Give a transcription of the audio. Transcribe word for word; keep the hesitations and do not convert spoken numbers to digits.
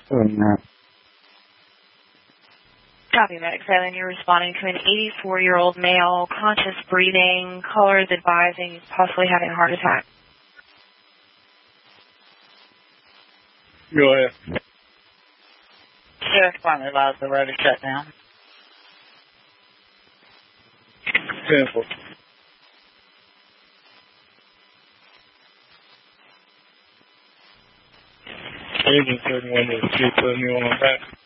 doing that. Copy, Medic seven. You're responding to an eighty-four-year-old male, conscious breathing, colors advising he's possibly having a heart attack. Go ahead. Sheriff Department allows the road to shut down. Simple. Agent thirty-one to two, putting you on back.